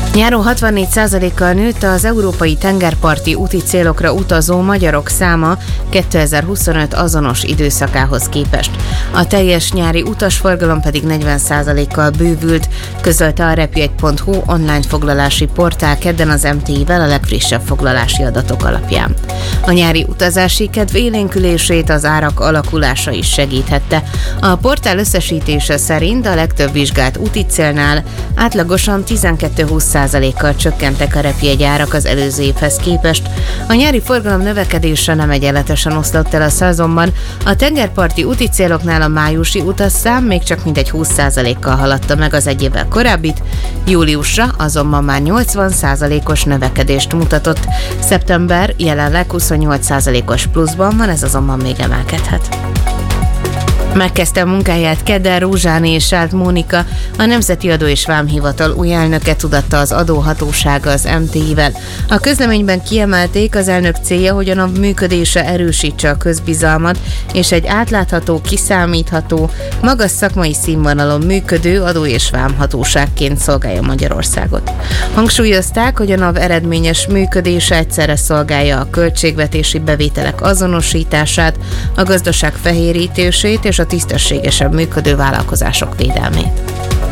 Nyáron 64%-kal nőtt az európai tengerparti úti célokra utazó magyarok száma 2025 azonos időszakához képest. A teljes nyári utasforgalom pedig 40%-kal bővült, közölte a repjegy.hu online foglalási portál kedden az MTI-vel a legfrissebb foglalási adatok alapján. A nyári utazási kedv élénkülését az árak alakulása is segíthette. A portál összesítése szerint a legtöbb vizsgált úti célnál átlagosan 12-20%-kal csökkentek a repjegyárak az előző évhez képest. A nyári forgalom növekedése nem egyenletesen oszlott el a szezonban. A tengerparti úti céloknál a májusi utasszám még csak mintegy 20%-kal haladta meg az egy évvel korábbit, júliusra azonban már 80%-os növekedést mutatott. Szeptember jelenleg 28%-os pluszban van, ez azonban még emelkedhet. Megkezdte a munkáját kedden Rózsáné és Sált Mónika, a Nemzeti Adó és Vámhivatal új elnöke, tudatta az adóhatósága az MTI-vel. A közleményben kiemelték, az elnök célja, hogy a NAV működése erősítse a közbizalmat, és egy átlátható, kiszámítható, magas szakmai színvonalon működő adó- és vámhatóságként szolgálja Magyarországot. Hangsúlyozták, hogy a NAV eredményes működése egyszerre szolgálja a költségvetési bevételek azonosítását, a gazdaság fehérítését és a tisztességesen működő vállalkozások védelmét.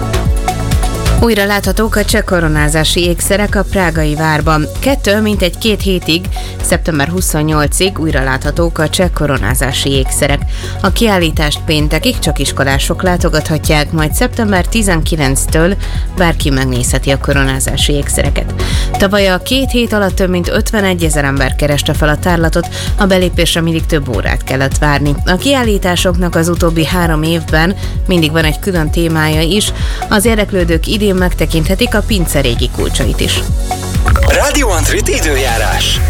Újra láthatók a cseh koronázási ékszerek a prágai várban. Mintegy 2 hétig, szeptember 28-ig újra láthatók a cseh koronázási ékszerek. A kiállítást péntekig csak iskolások látogathatják, majd szeptember 19-től bárki megnézheti a koronázási ékszereket. Tavaly a 2 hét alatt több mint 51 000 ember kereste fel a tárlatot, a belépésre mindig több órát kellett várni. A kiállításoknak az utóbbi 3 évben mindig van egy külön témája is, az érdeklődők idén megtekinthetik a pince régi kulcsait is. Radio Antrit időjárás.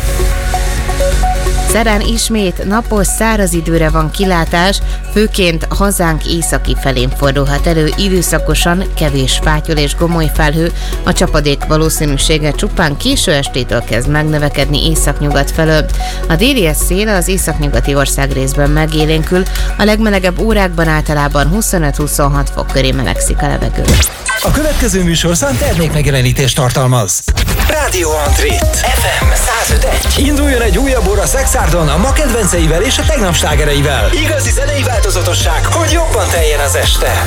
Szerán ismét napos, száraz időre van kilátás, főként hazánk északi felén fordulhat elő, időszakosan kevés fátyol és gomoly felhő, a csapadék valószínűsége csupán késő estétől kezd megnövekedni északnyugat felől. A déli szél az északnyugati országrészben megélénkül, a legmelegebb órákban általában 25-26 fok köré melegszik a levegő. A következő műsorszám termékmegjelenítést tartalmaz. Radio Antrit FM 105.1. Induljon egy újabb óra Szexárdon a ma kedvenceivel és a tegnap slágereivel. Igazi zenei változatosság, hogy jobban teljen az este.